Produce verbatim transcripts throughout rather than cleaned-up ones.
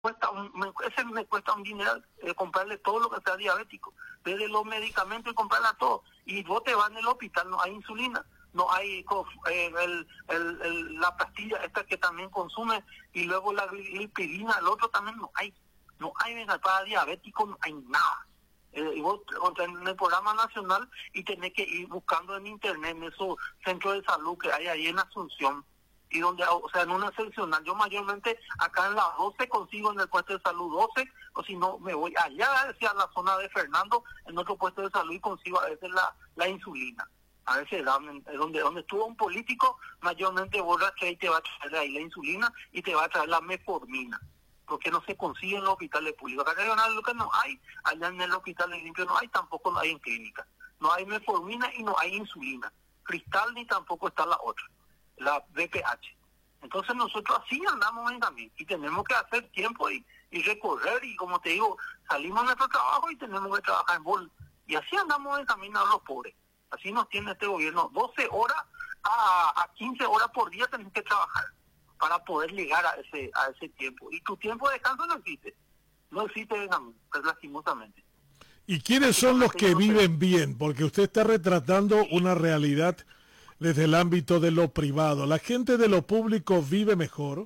cuesta un, me, ese me cuesta un dinero eh, comprarle todo lo que sea diabético, desde los medicamentos y comprarle todo. Y vos te vas en el hospital, no hay insulina, no hay eh, el, el, el, la pastilla esta que también consume, y luego la glipirina, el otro también no hay. No hay, venga, para diabéticos no hay nada. Eh, y vos en el programa nacional y tenés que ir buscando en internet, en esos centros de salud que hay ahí en Asunción, y donde, o sea, en una seccional, yo mayormente acá en la doce consigo en el puesto de salud doce, o si no me voy allá hacia la zona de Fernando, en otro puesto de salud, y consigo a veces la, la insulina. A veces dan, donde donde estuvo un político, mayormente vos la traes y te va a traer ahí la insulina y te va a traer la metformina, porque no se consigue en los hospitales públicos. Acá en lo que no hay, allá en el hospital limpio no hay, tampoco no hay en clínica. No hay metformina y no hay insulina. Cristal ni tampoco está la otra, la B P H. Entonces nosotros así andamos en camino y tenemos que hacer tiempo y, y recorrer, y como te digo, salimos a nuestro trabajo y tenemos que trabajar en bol. Y así andamos en camino a los pobres. Así nos tiene este gobierno. doce horas a, a quince horas por día tenemos que trabajar para poder llegar a ese a ese tiempo. Y tu tiempo de descanso no existe. No existe, digamos, pues, lastimosamente. ¿Y quiénes son los que viven bien? Porque usted está retratando una realidad desde el ámbito de lo privado. ¿La gente de lo público vive mejor?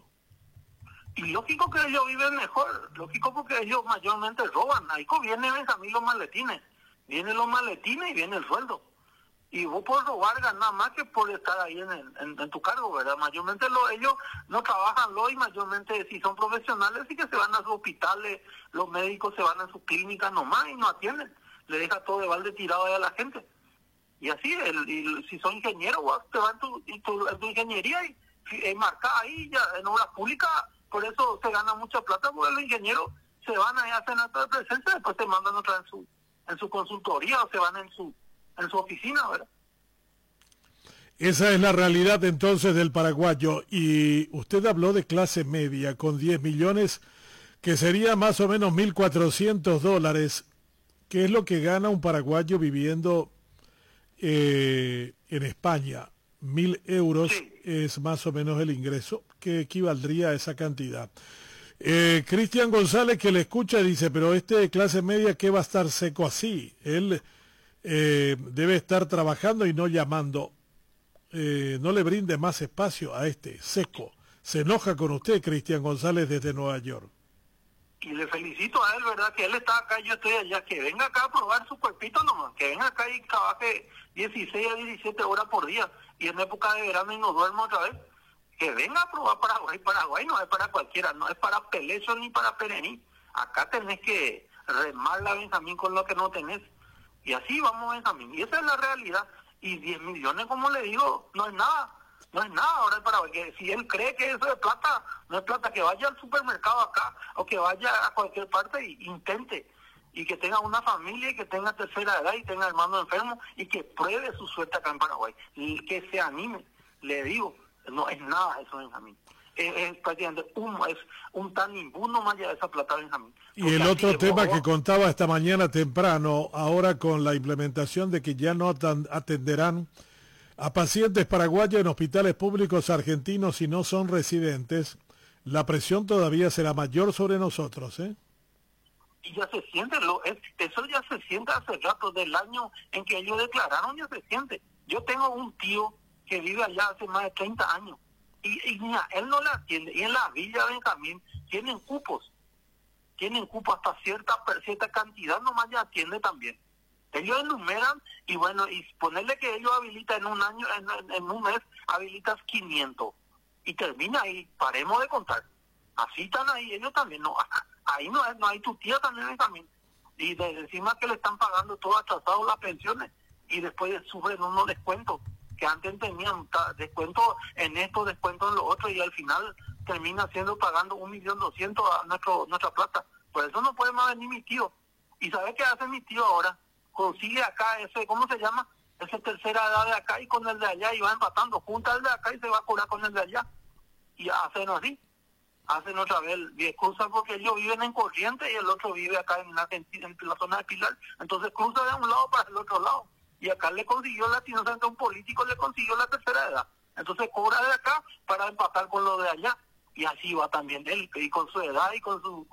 Y lógico que ellos viven mejor. Lógico, porque ellos mayormente roban. Ahí vienen a mí los maletines. Vienen los maletines y viene el sueldo. Y vos por robar ganar más que por estar ahí en, el, en, en tu cargo, ¿verdad? Mayormente lo, ellos no trabajan lo y mayormente si son profesionales sí que se van a sus hospitales, los médicos se van a sus clínicas nomás y no atienden. Le deja todo de balde tirado ahí a la gente. Y así, el, y si son ingenieros, vos te van tu, tu, tu ingeniería y eh, marca ahí ya en obras públicas, por eso se gana mucha plata, porque los ingenieros se van ahí, hacen acto de presencia, después te mandan otra en su, en su consultoría o se van en su en su oficina, ¿verdad? Esa es la realidad entonces del paraguayo. Y usted habló de clase media con diez millones, que sería más o menos mil cuatrocientos dólares. ¿Qué es lo que gana un paraguayo viviendo eh, en España? Mil euros sí. Es más o menos el ingreso que equivaldría a esa cantidad. Eh, Cristian González, que le escucha, dice, pero este de clase media, ¿qué va a estar seco así? Él Eh, debe estar trabajando y no llamando. Eh, no le brinde más espacio a este seco. Se enoja con usted, Cristian González, desde Nueva York. Y le felicito a él, ¿verdad? Que él está acá y yo estoy allá. Que venga acá a probar su cuerpito nomás. Que venga acá y trabaje dieciséis a diecisiete horas por día. Y en época de verano y no duerma otra vez. Que venga a probar Paraguay. Paraguay no es para cualquiera, no es para Pelezo ni para Perení. Acá tenés que remarla, Benjamín, con lo que no tenés. Y así vamos, Benjamín. Y esa es la realidad. Y diez millones, como le digo, no es nada. No es nada ahora para que si él cree que eso es plata, no es plata, que vaya al supermercado acá o que vaya a cualquier parte e intente. Y que tenga una familia y que tenga tercera edad y tenga hermano enfermo y que pruebe su suerte acá en Paraguay. Y que se anime. Le digo, no es nada eso, Benjamín. Es, es prácticamente un, es un tan imbuno más allá de esa plata, Benjamín. Y el otro tema que contaba esta mañana temprano, ahora con la implementación de que ya no atenderán a pacientes paraguayos en hospitales públicos argentinos si no son residentes, la presión todavía será mayor sobre nosotros, ¿eh? Y ya se siente, lo, es, eso ya se siente hace rato, del año en que ellos declararon, ya se siente. Yo tengo un tío que vive allá hace más de treinta años. Y, y mira, él no la atiende. Y en la Villa Benjamín tienen cupos. Tienen cupos hasta cierta cierta cantidad, nomás ya atiende también. Ellos enumeran y bueno, y ponerle que ellos habilitan en un año, en, en, en un mes, habilitas quinientos. Y termina ahí, paremos de contar. Así están ahí, ellos también. no Ahí no, no hay tu tía también, Benjamín. Y de encima que le están pagando todo atrasado las pensiones y después sufren unos descuentos que antes tenían descuento en esto, descuento en lo otro, y al final termina siendo pagando un millón doscientos a nuestro, nuestra plata. Por eso no puede más venir mi tío. ¿Y sabe qué hace mi tío ahora? Consigue acá ese, ¿cómo se llama? Ese tercera edad de acá y con el de allá, y va empatando, junta el de acá y se va a curar con el de allá. Y hacen así, hacen otra vez cruzan, porque ellos viven en Corrientes y el otro vive acá en la, en la zona de Pilar. Entonces cruza de un lado para el otro lado. Y acá le consiguió lastimosamente, un político le consiguió la tercera edad. Entonces cobra de acá para empatar con lo de allá. y así va también él, y con su edad y con su